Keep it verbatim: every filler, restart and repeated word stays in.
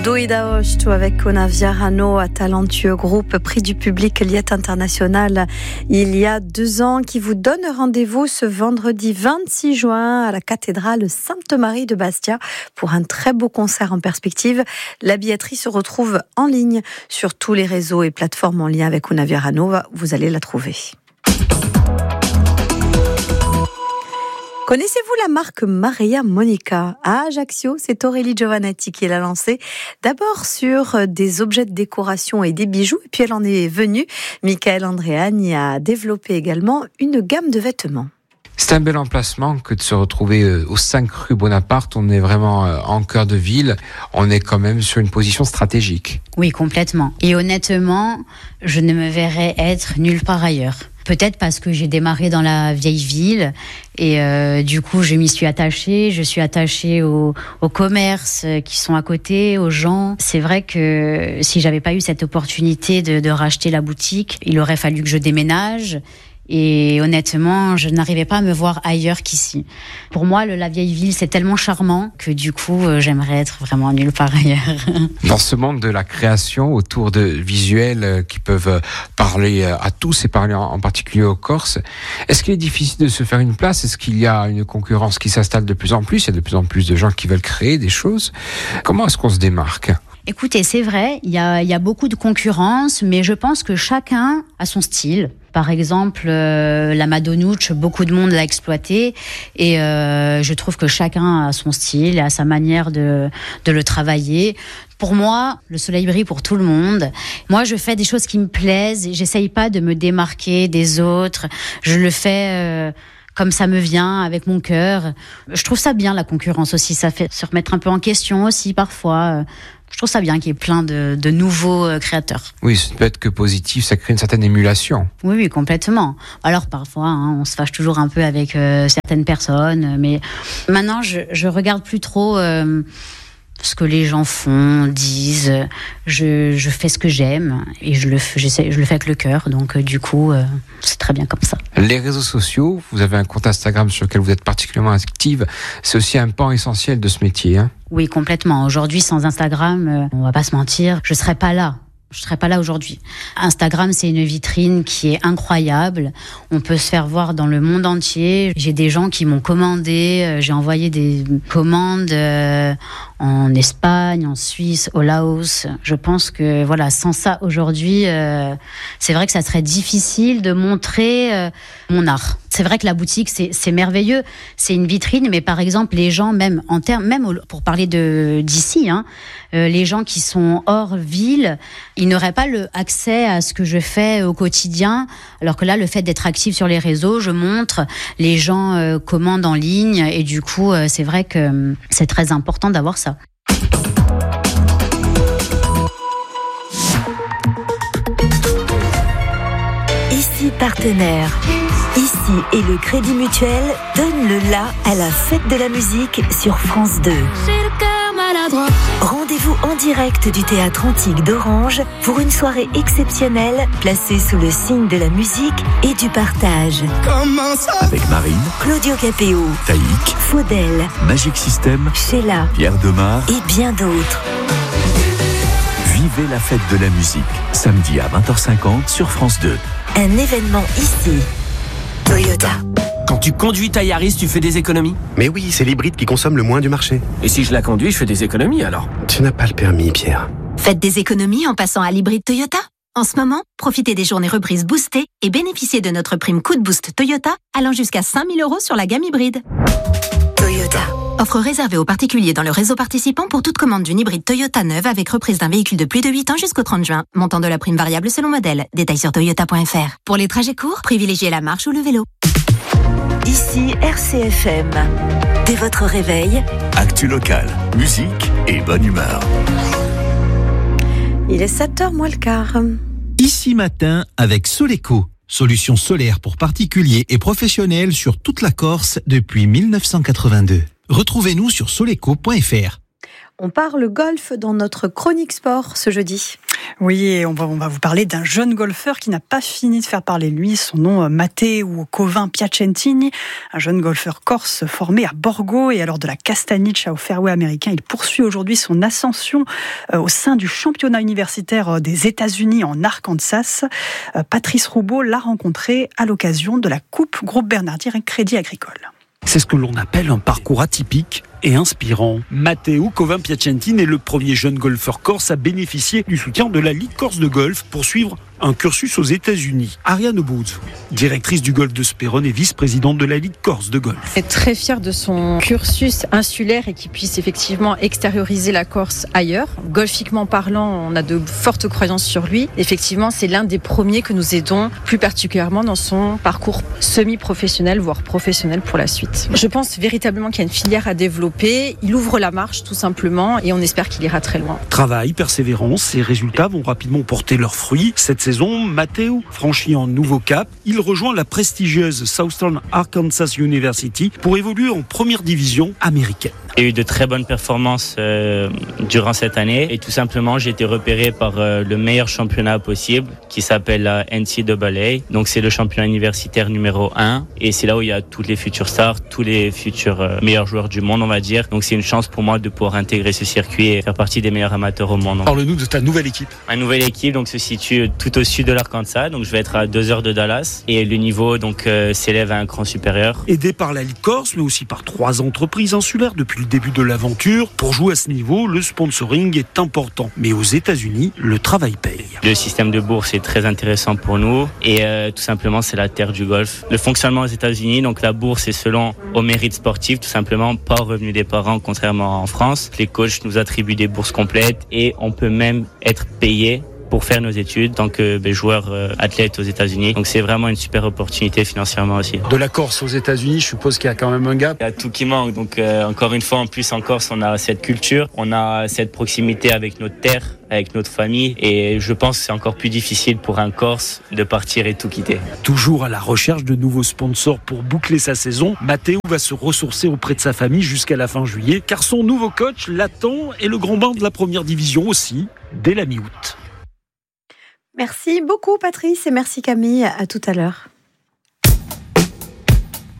Doida Oshtu avec Onavia Rano, un talentueux groupe prix du public Liette International il y a deux ans, qui vous donne rendez-vous ce vendredi vingt-six juin à la cathédrale Sainte-Marie de Bastia pour un très beau concert en perspective. La billetterie se retrouve en ligne sur tous les réseaux et plateformes en lien avec Onavia Rano. Vous allez la trouver. Connaissez-vous la marque Maria Monica ? À Ajaccio, c'est Aurélie Giovannetti qui l'a lancée. D'abord sur des objets de décoration et des bijoux, et puis elle en est venue. Michael Andréani a développé également une gamme de vêtements. C'est un bel emplacement que de se retrouver aux cinq rue Bonaparte. On est vraiment en cœur de ville. On est quand même sur une position stratégique. Oui, complètement. Et honnêtement, je ne me verrais être nulle part ailleurs. Peut-être parce que j'ai démarré dans la vieille ville et euh, du coup je m'y suis attachée. Je suis attachée aux, aux commerces qui sont à côté, aux gens. C'est vrai que si j'avais pas eu cette opportunité de, de racheter la boutique, il aurait fallu que je déménage. Et honnêtement, je n'arrivais pas à me voir ailleurs qu'ici. Pour moi, le, la vieille ville, c'est tellement charmant que du coup, euh, j'aimerais être vraiment nulle part ailleurs. Dans ce monde de la création, autour de visuels euh, qui peuvent parler à tous et parler en, en particulier aux Corses, est-ce qu'il est difficile de se faire une place ? Est-ce qu'il y a une concurrence qui s'installe de plus en plus ? Il y a de plus en plus de gens qui veulent créer des choses. Comment est-ce qu'on se démarque ? Écoutez, c'est vrai, il y a, il y a beaucoup de concurrence, mais je pense que chacun a son style. Par exemple, euh, la Madonouche, beaucoup de monde l'a exploité et euh, je trouve que chacun a son style, a sa manière de, de le travailler. Pour moi, le soleil brille pour tout le monde. Moi, je fais des choses qui me plaisent. J'essaye pas de me démarquer des autres. Je le fais euh, comme ça me vient, avec mon cœur. Je trouve ça bien, la concurrence aussi. Ça fait se remettre un peu en question aussi parfois. Je trouve ça bien qu'il y ait plein de, de nouveaux créateurs. Oui, ça peut être que positif, ça crée une certaine émulation. Oui, oui, complètement. Alors parfois, hein, on se fâche toujours un peu avec euh, certaines personnes, mais maintenant, je, je regarde plus trop euh, ce que les gens font, disent. Je, je fais ce que j'aime et je le, j'essaie, je le fais avec le cœur. Donc euh, du coup, euh, c'est très bien comme ça. Les réseaux sociaux, vous avez un compte Instagram sur lequel vous êtes particulièrement active. C'est aussi un pan essentiel de ce métier, hein ? Oui, complètement. Aujourd'hui, sans Instagram, euh, on va pas se mentir, je serais pas là. Je serais pas là aujourd'hui. Instagram, c'est une vitrine qui est incroyable. On peut se faire voir dans le monde entier. J'ai des gens qui m'ont commandé. J'ai envoyé des commandes euh, en Espagne, en Suisse, au Laos. Je pense que voilà, sans ça aujourd'hui, euh, c'est vrai que ça serait difficile de montrer euh, mon art. C'est vrai que la boutique, c'est, c'est merveilleux. C'est une vitrine, mais par exemple, les gens, même en termes, même au, pour parler de d'ici, hein, euh, les gens qui sont hors ville, ils n'auraient pas le accès à ce que je fais au quotidien. Alors que là, le fait d'être active sur les réseaux, je montre, les gens euh, commandent en ligne, et du coup, euh, c'est vrai que euh, c'est très important d'avoir ça. Ici partenaire. Ici et le Crédit Mutuel donne le la à la fête de la musique sur France deux. Rendez-vous en direct du Théâtre Antique d'Orange pour une soirée exceptionnelle placée sous le signe de la musique et du partage. Avec Marine, Claudio Capéo, Taïk, Faudel, Magic System, Sheila, Pierre Demar et bien d'autres. Vivez la fête de la musique, samedi à vingt heures cinquante sur France deux. Un événement ici. Toyota. Quand tu conduis ta Yaris, tu fais des économies ? Mais oui, c'est l'hybride qui consomme le moins du marché. Et si je la conduis, je fais des économies alors ? Tu n'as pas le permis, Pierre. Faites des économies en passant à l'hybride Toyota. En ce moment, profitez des journées reprises boostées et bénéficiez de notre prime coup de boost Toyota allant jusqu'à cinq mille euros sur la gamme hybride. Toyota. Offre réservée aux particuliers dans le réseau participant pour toute commande d'une hybride Toyota neuve avec reprise d'un véhicule de plus de huit ans jusqu'au trente juin. Montant de la prime variable selon modèle. Détails sur toyota point f r. Pour les trajets courts, privilégiez la marche ou le vélo. Ici R C F M. Dès votre réveil, actu local, musique et bonne humeur. Il est sept heures moins le quart. Ici matin avec Soleco. Solution solaire pour particuliers et professionnels sur toute la Corse depuis dix-neuf cent quatre-vingt-deux. Retrouvez-nous sur soleco point f r. On parle golf dans notre chronique sport ce jeudi. Oui, et on va, on va vous parler d'un jeune golfeur qui n'a pas fini de faire parler de lui. Son nom, Matteo Covin Piacentini, un jeune golfeur corse formé à Borgo et alors de la Castagniccia au fairway américain. Il poursuit aujourd'hui son ascension au sein du championnat universitaire des États-Unis en Arkansas. Patrice Roubaud l'a rencontré à l'occasion de la Coupe Groupe Bernardier et Crédit Agricole. C'est ce que l'on appelle un parcours atypique et inspirant. Matteo Covin Piacentini est le premier jeune golfeur corse à bénéficier du soutien de la Ligue corse de golf pour suivre un cursus aux États-Unis. Ariane Booth, directrice du golf de Spérone et vice-présidente de la Ligue corse de golf. Je suis très fière de son cursus insulaire et qu'il puisse effectivement extérioriser la Corse ailleurs. Golfiquement parlant, on a de fortes croyances sur lui. Effectivement, c'est l'un des premiers que nous aidons plus particulièrement dans son parcours semi-professionnel, voire professionnel pour la suite. Je pense véritablement qu'il y a une filière à développer. Il ouvre la marche tout simplement et on espère qu'il ira très loin. Travail, persévérance et résultats vont rapidement porter leurs fruits. Cette saison, Matteo franchit un nouveau cap. Il rejoint la prestigieuse Southern Arkansas University pour évoluer en première division américaine. J'ai eu de très bonnes performances euh, durant cette année et tout simplement j'ai été repéré par euh, le meilleur championnat possible qui s'appelle la N C A A. Donc c'est le championnat universitaire numéro un et c'est là où il y a toutes les futures stars, tous les futurs euh, meilleurs joueurs du monde on va dire. Donc c'est une chance pour moi de pouvoir intégrer ce circuit et faire partie des meilleurs amateurs au monde. Parle-nous de ta nouvelle équipe. Ma nouvelle équipe donc se situe tout au sud de l'Arkansas, donc je vais être à deux heures de Dallas et le niveau donc euh, s'élève à un cran supérieur. Aidé par la Ligue Corse mais aussi par trois entreprises insulaires depuis le début de l'aventure. Pour jouer à ce niveau, le sponsoring est important. Mais aux États-Unis, le travail paye. Le système de bourse est très intéressant pour nous et euh, tout simplement c'est la terre du golf. Le fonctionnement aux États-Unis, donc la bourse est selon au mérite sportif, tout simplement pas au revenu des parents, contrairement en France. Les coachs nous attribuent des bourses complètes et on peut même être payé pour faire nos études en tant que ben, joueur euh, athlète aux États-Unis. Donc c'est vraiment une super opportunité financièrement aussi. De la Corse aux États-Unis, je suppose qu'il y a quand même un gap. Il y a tout qui manque. Donc euh, encore une fois, en plus en Corse, on a cette culture, on a cette proximité avec notre terre, avec notre famille. Et je pense que c'est encore plus difficile pour un Corse de partir et tout quitter. Toujours à la recherche de nouveaux sponsors pour boucler sa saison, Matteo va se ressourcer auprès de sa famille jusqu'à la fin juillet, car son nouveau coach l'attend et le grand bain de la première division aussi, dès la mi-août. Merci beaucoup Patrice et merci Camille, à tout à l'heure.